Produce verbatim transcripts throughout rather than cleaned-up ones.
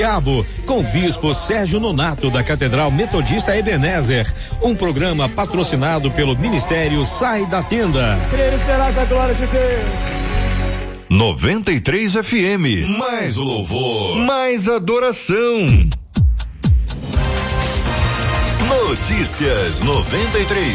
Cabo, com o bispo Sérgio Nonato da Catedral Metodista Ebenezer, um programa patrocinado pelo Ministério Sai da Tenda. Crer, esperança, glória de Deus. noventa e três F M, mais louvor, mais adoração. Notícias noventa e três.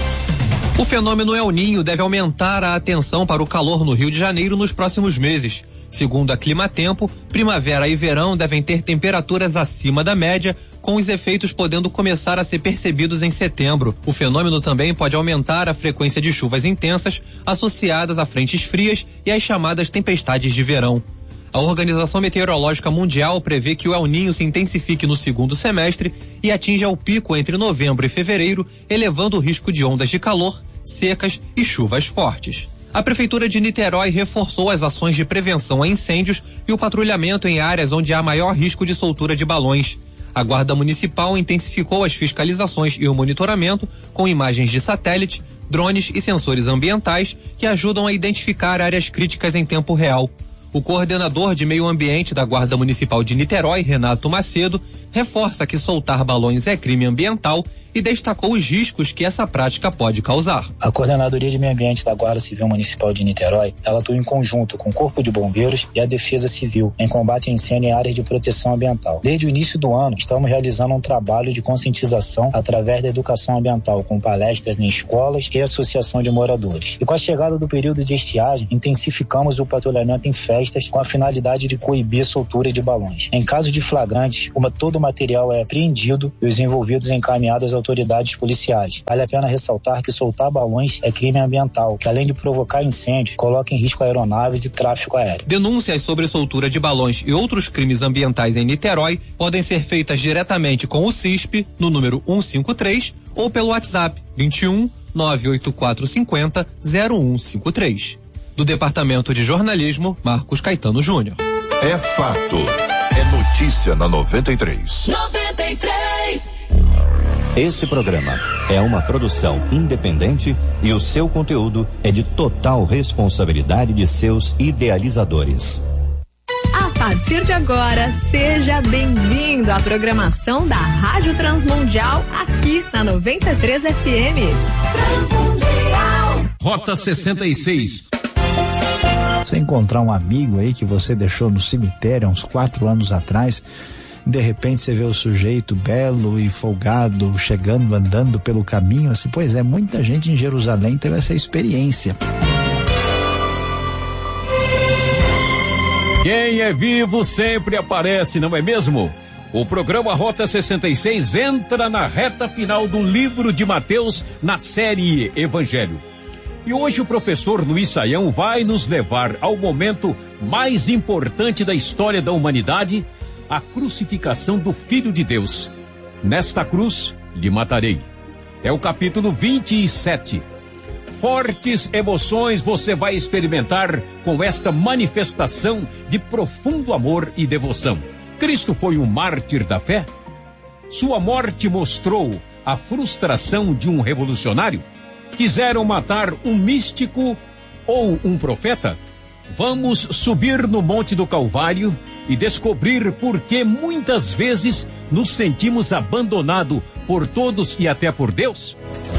O fenômeno El Ninho deve aumentar a atenção para o calor no Rio de Janeiro nos próximos meses. Segundo a Climatempo, primavera e verão devem ter temperaturas acima da média, com os efeitos podendo começar a ser percebidos em setembro. O fenômeno também pode aumentar a frequência de chuvas intensas associadas a frentes frias e às chamadas tempestades de verão. A Organização Meteorológica Mundial prevê que o El Ninho se intensifique no segundo semestre e atinja o pico entre novembro e fevereiro, elevando o risco de ondas de calor, secas e chuvas fortes. A Prefeitura de Niterói reforçou as ações de prevenção a incêndios e o patrulhamento em áreas onde há maior risco de soltura de balões. A Guarda Municipal intensificou as fiscalizações e o monitoramento com imagens de satélite, drones e sensores ambientais que ajudam a identificar áreas críticas em tempo real. O coordenador de meio ambiente da Guarda Municipal de Niterói, Renato Macedo, reforça que soltar balões é crime ambiental e destacou os riscos que essa prática pode causar. A Coordenadoria de Meio Ambiente da Guarda Civil Municipal de Niterói, ela atua em conjunto com o Corpo de Bombeiros e a Defesa Civil em combate a incêndio em áreas de proteção ambiental. Desde o início do ano, estamos realizando um trabalho de conscientização através da educação ambiental, com palestras em escolas e associação de moradores. E com a chegada do período de estiagem, intensificamos o patrulhamento em festas com a finalidade de coibir a soltura de balões. Em caso de flagrantes, uma, todo o material é apreendido e os envolvidos encaminhados às autoridades policiais. Vale a pena ressaltar que soltar balões é crime ambiental, que além de provocar incêndio, coloca em risco aeronaves e tráfego aéreo. Denúncias sobre soltura de balões e outros crimes ambientais em Niterói podem ser feitas diretamente com o CISP no número cento e cinquenta e três ou pelo WhatsApp vinte e um, nove oito quatro cinco zero, zero um cinco três. Do Departamento de Jornalismo, Marcos Caetano Júnior. É fato. É notícia na noventa e três. noventa e três. Esse programa é uma produção independente e o seu conteúdo é de total responsabilidade de seus idealizadores. A partir de agora, seja bem-vindo à programação da Rádio Transmundial aqui na noventa e três F M. Transmundial. Rota sessenta e seis. Você encontrar um amigo aí que você deixou no cemitério há uns quatro anos atrás, de repente você vê o sujeito belo e folgado chegando, andando pelo caminho, assim, pois é, muita gente em Jerusalém teve essa experiência. Quem é vivo sempre aparece, não é mesmo? O programa Rota sessenta e seis entra na reta final do livro de Mateus na série Evangelho. E hoje o professor Luiz Saião vai nos levar ao momento mais importante da história da humanidade, a crucificação do Filho de Deus. Nesta cruz lhe matarei. É o capítulo vinte e sete. Fortes emoções você vai experimentar com esta manifestação de profundo amor e devoção. Cristo foi um mártir da fé? Sua morte mostrou a frustração de um revolucionário? Quiseram matar um místico ou um profeta? Vamos subir no Monte do Calvário e descobrir por que muitas vezes nos sentimos abandonados por todos e até por Deus?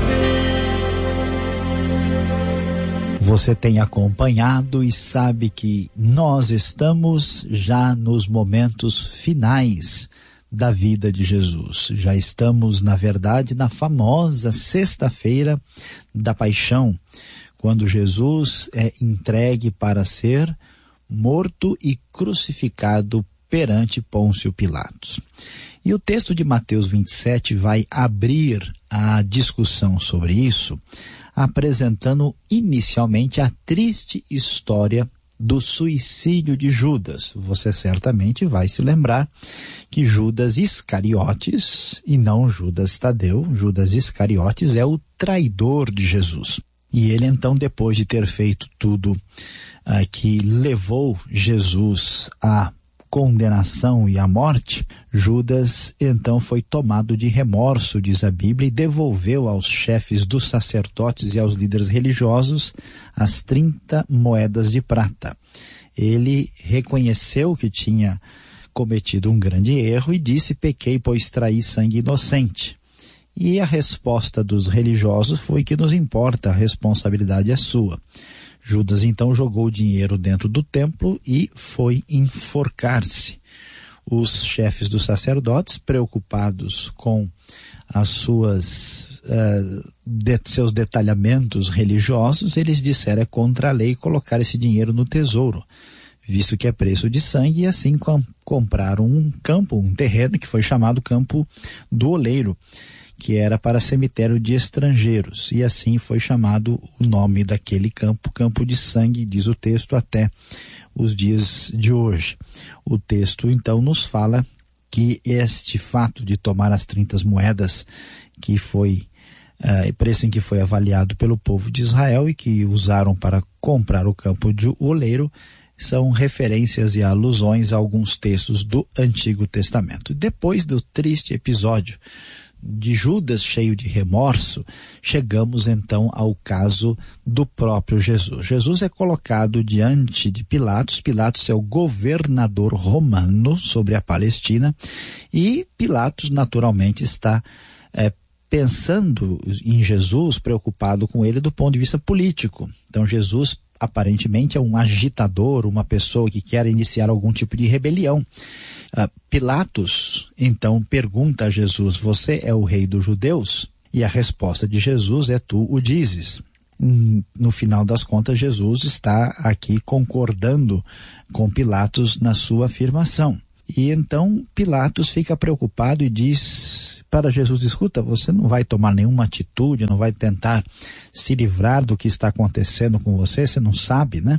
Você tem acompanhado e sabe que nós estamos já nos momentos finais da vida de Jesus. Já estamos, na verdade, na famosa sexta-feira da paixão, quando Jesus é entregue para ser morto e crucificado perante Pôncio Pilatos. E o texto de Mateus vinte e sete vai abrir a discussão sobre isso, apresentando inicialmente a triste história do suicídio de Judas. Você certamente vai se lembrar que Judas Iscariotes, e não Judas Tadeu, Judas Iscariotes é o traidor de Jesus. E ele então, depois de ter feito tudo uh, que levou Jesus à condenação e à morte, Judas então foi tomado de remorso, diz a Bíblia, e devolveu aos chefes dos sacerdotes e aos líderes religiosos as trinta moedas de prata. Ele reconheceu que tinha cometido um grande erro e disse: pequei, pois traí sangue inocente. E a resposta dos religiosos foi: que nos importa, a responsabilidade é sua. Judas então jogou o dinheiro dentro do templo e foi enforcar-se. Os chefes dos sacerdotes, preocupados com as suas uh, de, seus detalhamentos religiosos, eles disseram: é contra a lei colocar esse dinheiro no tesouro, visto que é preço de sangue, e assim com, compraram um campo, um terreno que foi chamado Campo do Oleiro, que era para cemitério de estrangeiros, e assim foi chamado o nome daquele campo, Campo de Sangue, diz o texto, até os dias de hoje. O texto então nos fala que este fato de tomar as trinta moedas, que foi uh, preço em que foi avaliado pelo povo de Israel e que usaram para comprar o Campo de Oleiro, são referências e alusões a alguns textos do Antigo Testamento. Depois do triste episódio de Judas cheio de remorso, chegamos então ao caso do próprio Jesus. Jesus é colocado diante de Pilatos. Pilatos é o governador romano sobre a Palestina, e Pilatos naturalmente está é, pensando em Jesus, preocupado com ele do ponto de vista político. Então Jesus aparentemente é um agitador, uma pessoa que quer iniciar algum tipo de rebelião. Uh, Pilatos então pergunta a Jesus: você é o rei dos judeus? E a resposta de Jesus é: tu o dizes. Hum, no final das contas, Jesus está aqui concordando com Pilatos na sua afirmação. E então Pilatos fica preocupado e diz para Jesus: escuta, você não vai tomar nenhuma atitude, não vai tentar se livrar do que está acontecendo com você, você não sabe, né?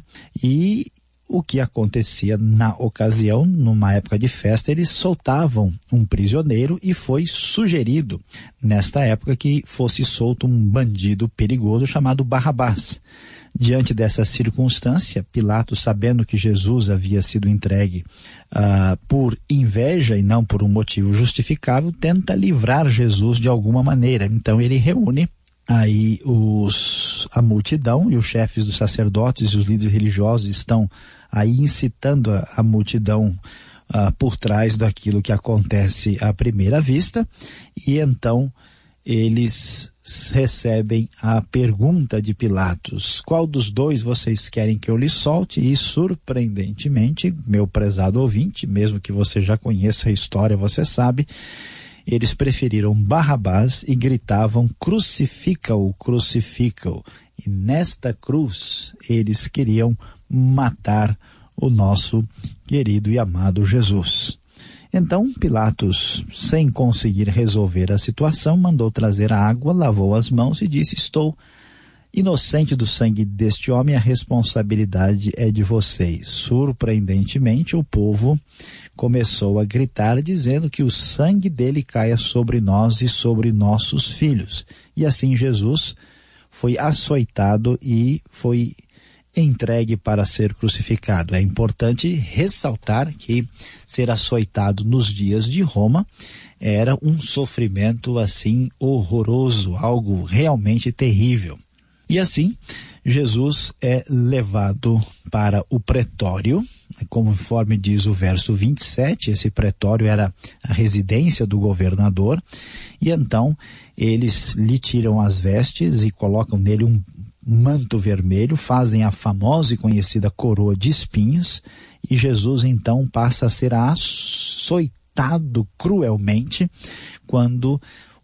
E o que acontecia na ocasião, numa época de festa, eles soltavam um prisioneiro, e foi sugerido nesta época que fosse solto um bandido perigoso chamado Barrabás. Diante dessa circunstância, Pilatos, sabendo que Jesus havia sido entregue uh, por inveja e não por um motivo justificável, tenta livrar Jesus de alguma maneira. Então ele reúne aí os, a multidão, e os chefes dos sacerdotes e os líderes religiosos estão aí incitando a, a multidão uh, por trás daquilo que acontece à primeira vista, e então eles recebem a pergunta de Pilatos: qual dos dois vocês querem que eu lhe solte? E surpreendentemente, meu prezado ouvinte, mesmo que você já conheça a história, você sabe, eles preferiram Barrabás e gritavam: crucifica-o, crucifica-o. E nesta cruz eles queriam matar o nosso querido e amado Jesus. Então Pilatos, sem conseguir resolver a situação, mandou trazer a água, lavou as mãos e disse: estou inocente do sangue deste homem, a responsabilidade é de vocês. Surpreendentemente, o povo começou a gritar, dizendo que o sangue dele caia sobre nós e sobre nossos filhos. E assim Jesus foi açoitado e foi entregue para ser crucificado. É importante ressaltar que ser açoitado nos dias de Roma era um sofrimento assim horroroso, algo realmente terrível. E assim, Jesus é levado para o pretório, conforme diz o verso vinte e sete, esse pretório era a residência do governador, e então eles lhe tiram as vestes e colocam nele um manto vermelho, fazem a famosa e conhecida coroa de espinhos, e Jesus então passa a ser açoitado cruelmente, quando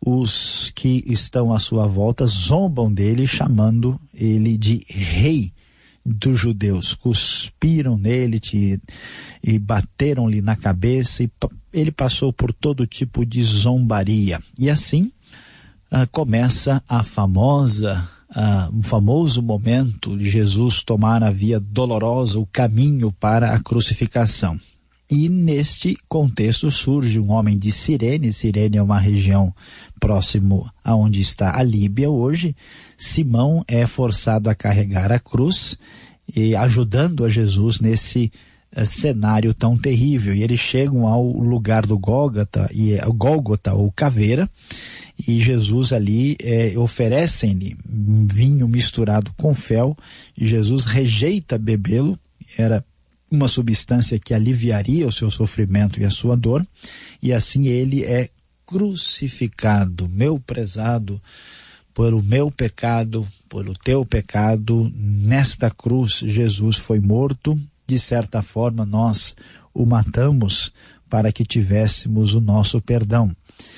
os que estão à sua volta zombam dele, chamando ele de rei dos judeus, cuspiram nele te, e bateram-lhe na cabeça, e ele passou por todo tipo de zombaria. E assim uh, começa a famosa Uh, um famoso momento de Jesus tomar a via dolorosa, o caminho para a crucificação. E neste contexto surge um homem de Cirene. Cirene é uma região próximo a onde está a Líbia hoje. Simão é forçado a carregar a cruz, e ajudando a Jesus nesse uh, cenário tão terrível. E eles chegam ao lugar do Gólgota, e é o Gólgota ou Caveira, e Jesus ali é, oferecem-lhe vinho misturado com fel, e Jesus rejeita bebê-lo. Era uma substância que aliviaria o seu sofrimento e a sua dor, e assim ele é crucificado. Meu prezado, pelo meu pecado, pelo teu pecado, nesta cruz Jesus foi morto. De certa forma nós o matamos para que tivéssemos o nosso perdão.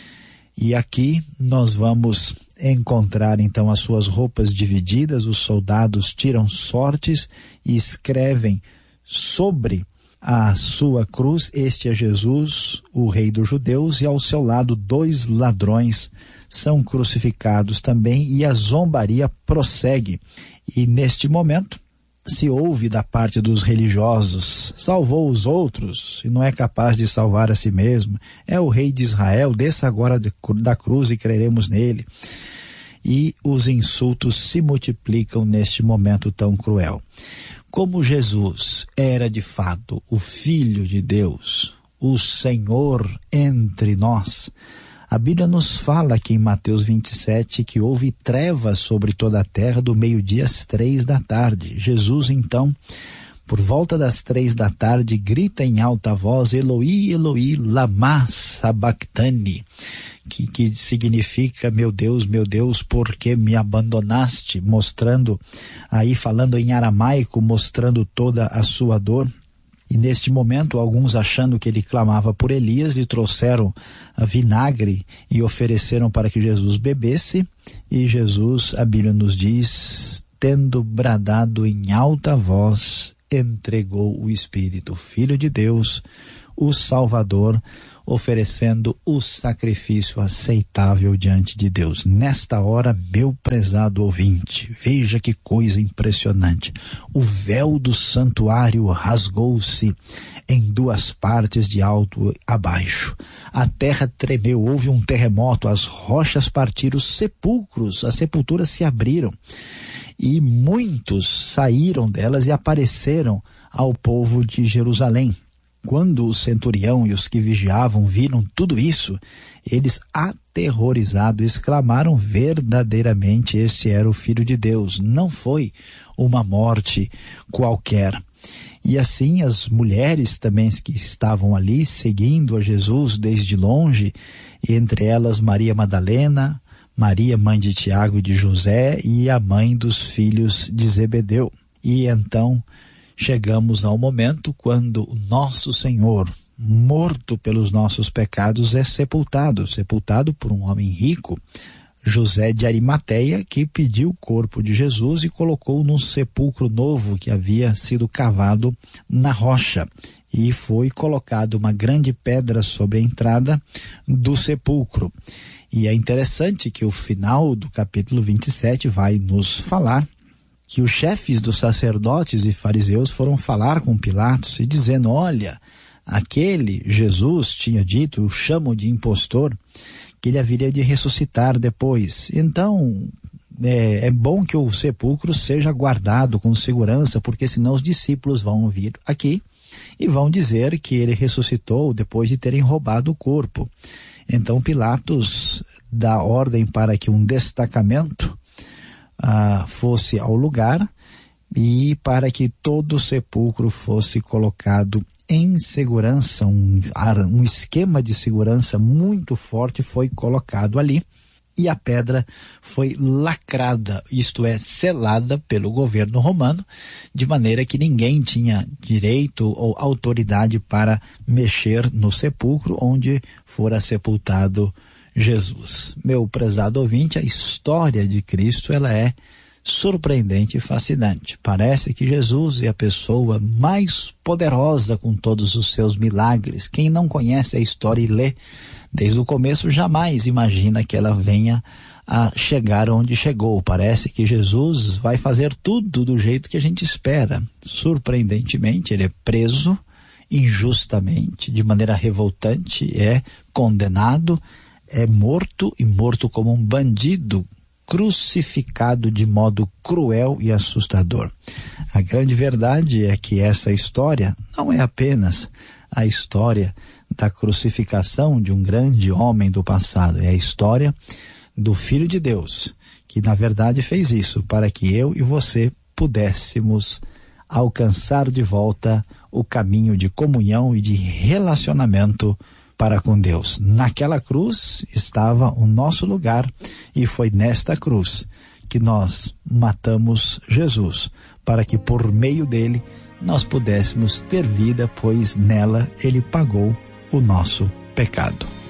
E aqui nós vamos encontrar então as suas roupas divididas, os soldados tiram sortes e escrevem sobre a sua cruz: este é Jesus, o rei dos judeus, e ao seu lado dois ladrões são crucificados também, e a zombaria prossegue. E neste momento se ouve da parte dos religiosos: salvou os outros e não é capaz de salvar a si mesmo, é o rei de Israel, desça agora da cruz e creremos nele. E os insultos se multiplicam neste momento tão cruel. Como Jesus era de fato o Filho de Deus, o Senhor entre nós, a Bíblia nos fala aqui em Mateus vinte e sete que houve trevas sobre toda a terra do meio-dia às três da tarde. Jesus então, por volta das três da tarde, grita em alta voz: Eloi, Eloi, lama sabachthani, que, que significa: meu Deus, meu Deus, por que me abandonaste? Mostrando, aí falando em aramaico, mostrando toda a sua dor. E neste momento, alguns, achando que ele clamava por Elias, lhe trouxeram vinagre e ofereceram para que Jesus bebesse. E Jesus, a Bíblia nos diz, tendo bradado em alta voz, entregou o Espírito. Filho de Deus, o Salvador, oferecendo o sacrifício aceitável diante de Deus. Nesta hora, meu prezado ouvinte, veja que coisa impressionante. O véu do santuário rasgou-se em duas partes, de alto a baixo. A terra tremeu, houve um terremoto, as rochas partiram, os sepulcros, as sepulturas se abriram. E muitos saíram delas e apareceram ao povo de Jerusalém. Quando o centurião e os que vigiavam viram tudo isso, eles, aterrorizados, exclamaram: verdadeiramente este era o Filho de Deus, não foi uma morte qualquer. E assim as mulheres também que estavam ali seguindo a Jesus desde longe, entre elas Maria Madalena, Maria, mãe de Tiago e de José, e a mãe dos filhos de Zebedeu. E então chegamos ao momento quando o nosso Senhor, morto pelos nossos pecados, é sepultado, sepultado por um homem rico, José de Arimateia, que pediu o corpo de Jesus e colocou num sepulcro novo que havia sido cavado na rocha. E foi colocada uma grande pedra sobre a entrada do sepulcro. E é interessante que o final do capítulo vinte e sete vai nos falar que os chefes dos sacerdotes e fariseus foram falar com Pilatos e dizendo: olha, aquele Jesus tinha dito, o chamam de impostor, que ele haveria de ressuscitar depois. Então é, é bom que o sepulcro seja guardado com segurança, porque senão os discípulos vão vir aqui e vão dizer que ele ressuscitou depois de terem roubado o corpo. Então Pilatos dá ordem para que um destacamento Ah, fosse ao lugar e para que todo o sepulcro fosse colocado em segurança. Um, um esquema de segurança muito forte foi colocado ali e a pedra foi lacrada, isto é, selada pelo governo romano, de maneira que ninguém tinha direito ou autoridade para mexer no sepulcro onde fora sepultado Jesus. Meu prezado ouvinte, a história de Cristo, ela é surpreendente e fascinante. Parece que Jesus é a pessoa mais poderosa com todos os seus milagres. Quem não conhece a história e lê desde o começo jamais imagina que ela venha a chegar onde chegou. Parece que Jesus vai fazer tudo do jeito que a gente espera. Surpreendentemente, ele é preso injustamente, de maneira revoltante, é condenado, é morto e morto como um bandido, crucificado de modo cruel e assustador. A grande verdade é que essa história não é apenas a história da crucificação de um grande homem do passado, é a história do Filho de Deus, que na verdade fez isso para que eu e você pudéssemos alcançar de volta o caminho de comunhão e de relacionamento para com Deus. Naquela cruz estava o nosso lugar e foi nesta cruz que nós matamos Jesus, para que por meio dele nós pudéssemos ter vida, pois nela ele pagou o nosso pecado.